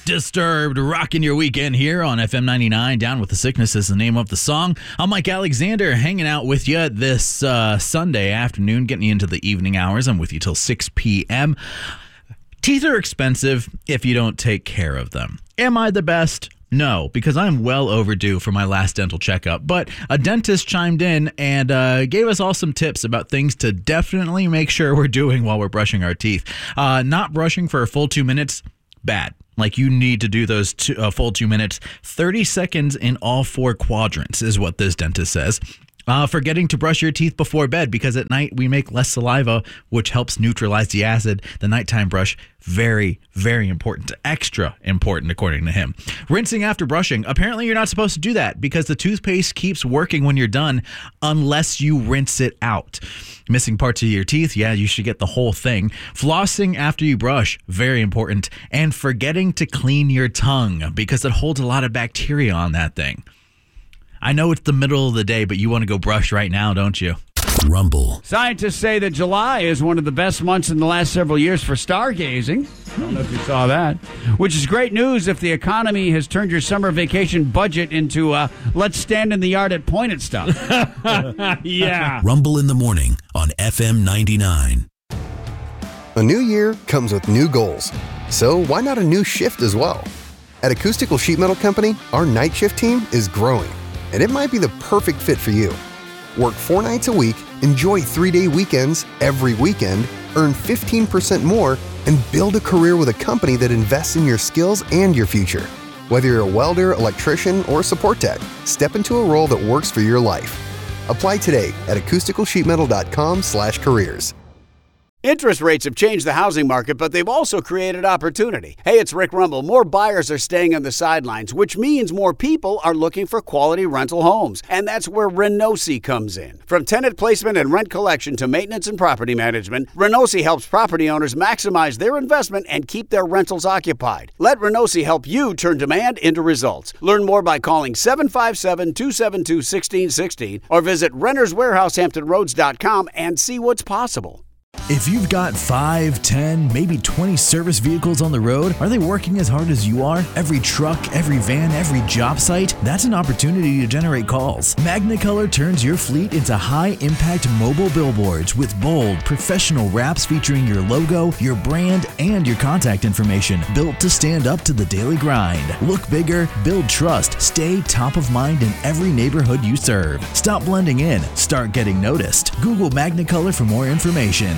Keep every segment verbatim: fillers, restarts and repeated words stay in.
Disturbed, rocking your weekend here on F M ninety-nine. Down with the Sickness is the name of the song. I'm Mike Alexander, hanging out with you this uh, Sunday afternoon, getting you into the evening hours. I'm with you till six p.m. Teeth are expensive if you don't take care of them. Am I the best? No, because I'm well overdue for my last dental checkup. But a dentist chimed in and uh, gave us all some tips about things to definitely make sure we're doing while we're brushing our teeth. Uh, not brushing for a full two minutes, bad. Like, you need to do those two, uh, full two minutes. thirty seconds in all four quadrants is what this dentist says. Uh, forgetting to brush your teeth before bed, because at night we make less saliva, which helps neutralize the acid. The nighttime brush, very, very important. Extra important, according to him. Rinsing after brushing. Apparently you're not supposed to do that because the toothpaste keeps working when you're done unless you rinse it out. Missing parts of your teeth, yeah, you should get the whole thing. Flossing after you brush, very important. And forgetting to clean your tongue because it holds a lot of bacteria on that thing. I know it's the middle of the day, but you want to go brush right now, don't you? Rumble. Scientists say that July is one of the best months in the last several years for stargazing. I don't know if you saw that. Which is great news if the economy has turned your summer vacation budget into uh, let's stand in the yard at point at stuff. Yeah. Rumble in the morning on F M ninety-nine. A new year comes with new goals. So why not a new shift as well? At Acoustical Sheet Metal Company, our night shift team is growing, and it might be the perfect fit for you. Work four nights a week, enjoy three-day weekends every weekend, earn fifteen percent more, and build a career with a company that invests in your skills and your future. Whether you're a welder, electrician, or support tech, step into a role that works for your life. Apply today at acoustical sheet metal dot com slash careers. Interest rates have changed the housing market, but they've also created opportunity. Hey, it's Rick Rumble. More buyers are staying on the sidelines, which means more people are looking for quality rental homes. And that's where Renosi comes in. From tenant placement and rent collection to maintenance and property management, Renosi helps property owners maximize their investment and keep their rentals occupied. Let Renosi help you turn demand into results. Learn more by calling seven five seven, two seven two, one six one six or visit renters warehouse hampton roads dot com and see what's possible. If you've got five, ten, maybe twenty service vehicles on the road, are they working as hard as you are? Every truck, every van, every job site, that's an opportunity to generate calls. Magnicolor turns your fleet into high-impact mobile billboards with bold, professional wraps featuring your logo, your brand, and your contact information, built to stand up to the daily grind. Look bigger, build trust, stay top of mind in every neighborhood you serve. Stop blending in, start getting noticed. Google Magnicolor for more information.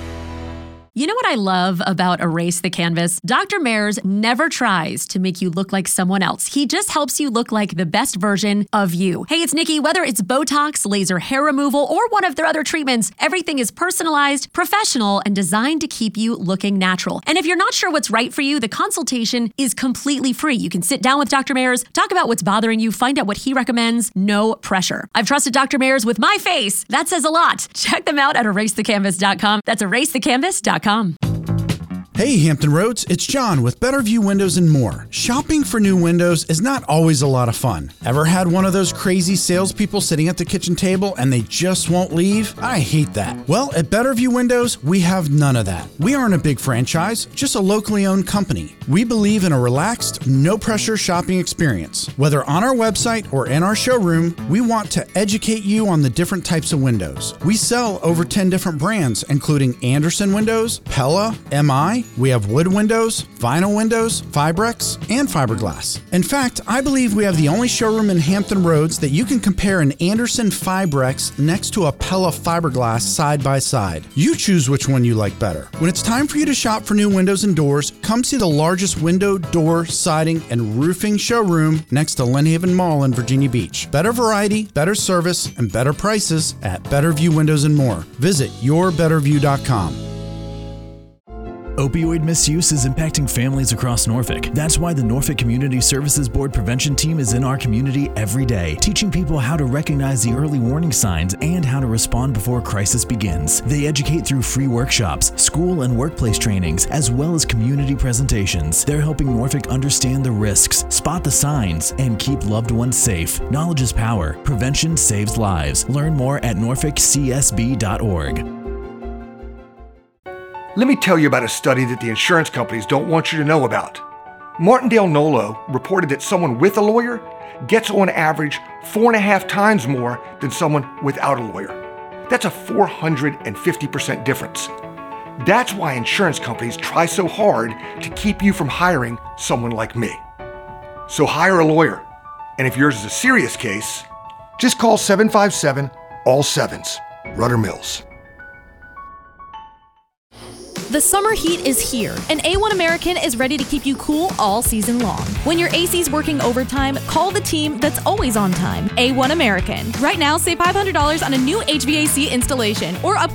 You know what I love about Erase the Canvas? Doctor Mayers never tries to make you look like someone else. He just helps you look like the best version of you. Hey, it's Nikki. Whether it's Botox, laser hair removal, or one of their other treatments, everything is personalized, professional, and designed to keep you looking natural. And if you're not sure what's right for you, the consultation is completely free. You can sit down with Doctor Mayers, talk about what's bothering you, find out what he recommends. No pressure. I've trusted Doctor Mayers with my face. That says a lot. Check them out at erase the canvas dot com. That's erase the canvas dot com. Hey Hampton Roads, it's John with Better View Windows and More. Shopping for new windows is not always a lot of fun. Ever had one of those crazy salespeople sitting at the kitchen table and they just won't leave? I hate that. Well, at Better View Windows, we have none of that. We aren't a big franchise, just a locally owned company. We believe in a relaxed, no-pressure shopping experience. Whether on our website or in our showroom, we want to educate you on the different types of windows. We sell over ten different brands, including Andersen Windows, Pella, M I, we have wood windows, vinyl windows, Fibrex, and fiberglass. In fact, I believe we have the only showroom in Hampton Roads that you can compare an Andersen Fibrex next to a Pella fiberglass side by side. You choose which one you like better. When it's time for you to shop for new windows and doors, come see the largest window, door, siding, and roofing showroom next to Lynn Haven Mall in Virginia Beach. Better variety, better service, and better prices at Better View Windows and More. Visit your better view dot com. Opioid misuse is impacting families across Norfolk. That's why the Norfolk Community Services Board prevention team is in our community every day, teaching people how to recognize the early warning signs and how to respond before crisis begins. They educate through free workshops, school and workplace trainings, as well as community presentations. They're helping Norfolk understand the risks, spot the signs, and keep loved ones safe. Knowledge is power. Prevention saves lives. Learn more at norfolk c s b dot org. Let me tell you about a study that the insurance companies don't want you to know about. Martindale Nolo reported that someone with a lawyer gets on average four and a half times more than someone without a lawyer. That's a four hundred fifty percent difference. That's why insurance companies try so hard to keep you from hiring someone like me. So hire a lawyer. And if yours is a serious case, just call seven five seven, all sevens. Rudder Mills. The summer heat is here, and A one American is ready to keep you cool all season long. When your A C's working overtime, call the team that's always on time. A one American. Right now, save five hundred dollars on a new H V A C installation or upgrade